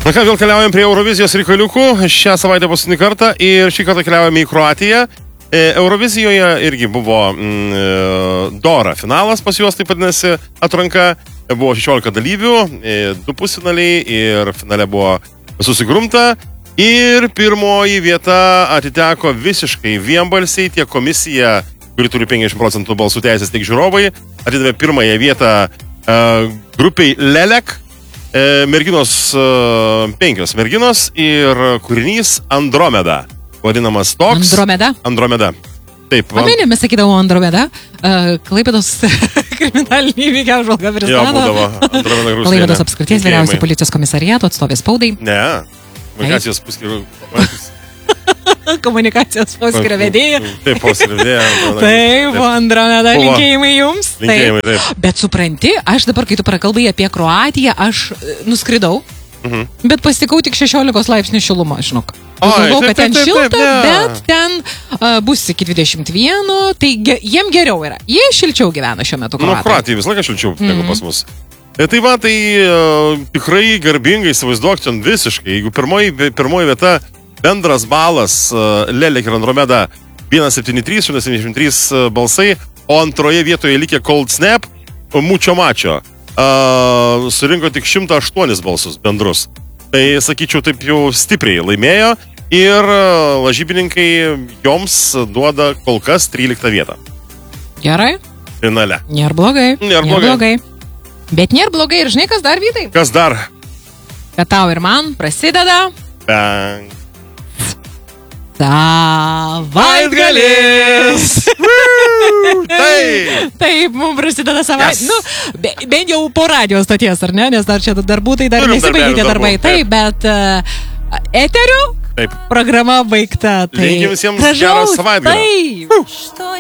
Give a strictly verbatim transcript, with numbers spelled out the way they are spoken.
Na ką, vėl keliaujam prie Eurovizijos reikaliukų. Šią savaitę paskutinį kartą ir šį kartą keliaujame į Kroatiją. Eurovizijoje irgi buvo mm, Dora finalas pas juos, taip vadinasi, atranka. Buvo šešiolika dalyvių, du pusfinaliai ir finale buvo susigrumta. Ir pirmoji vieta atiteko visiškai vienbalsiai, tiek komisija, kuri turi penkiasdešimt procentų balsų teisės, tiek žiūrovai, atidavė pirmąją vietą uh, grupiai Lelek. Merginos, penkios merginos ir kūrinys Andromeda, vadinamas toks. Andromeda? Andromeda. Taip. Pamenė, mes sakydavo Andromeda, uh, Klaipėdos kriminalinį įvykę apžvalgą pristato. Jo, būdavo Andromeda Grūsnė. Klaipėdos apskrities vyriausiai policijos komisariato atstovės spaudai. Ne, komunikacijos puskirių. Komunikacijos poskyrio vedėja. Taip, poskyrio vedėja. Taip, Andromeda, linkėjimai jums. Linkėjimai, taip. Bet supranti, aš dabar, kai tu prakalbai apie Kroatiją, aš nuskridau, mhm. bet pasitikau tik šešiolikos laipsnių šilumą, žinok. Galvau, kad ten taip, šilta, taip, taip, bet ten uh, bus iki dvidešimt vieno, tai ge, jiem geriau yra. Jie šilčiau gyvena šiuo metu Kroatija. Nu, Kroatija vis laiką šilčiau, mhm. negu pas mus. E, tai va, tai uh, tikrai garbingai įsivaizduok ten visiškai. Jeigu pirmoji, pirmoji vieta bendras balas uh, Lelek ir Andromeda vienas septyni trys, šimtas septyniasdešimt trys balsai, o antroje vietoje likė Cold Snap, Mučio Mačio. Uh, surinko tik šimtas aštuonis balsus bendrus. Tai, sakyčiau, taip jau stipriai laimėjo ir uh, lažybininkai joms duoda kol kas tryliktą vietą. Gerai. Finale. Nėra blogai. Nėra blogai. blogai. Bet nėra blogai ir žinai, kas dar, Vytai? Kas dar? Kad tau ir man prasideda... Bang. Savaitgalis! Taip! Taip, mums prasideda savaitgalis. Yes. Nu, be, bent jau po radijos stoties, ar ne? Nes dar čia darbų, tai dar nesibaigė tie darbai. Taip, bet uh, eteriu? Taip. Programa baigta. Tai linkiu visiems gerą savaitgalį. Taip!